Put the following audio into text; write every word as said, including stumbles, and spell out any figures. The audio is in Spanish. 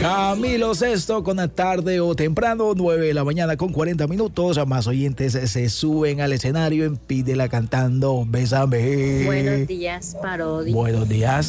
Camilo Sesto con la tarde o temprano, nueve de la mañana con cuarenta minutos. Más oyentes se suben al escenario en Pídela cantando Bésame. Buenos días, Parodi. Buenos días.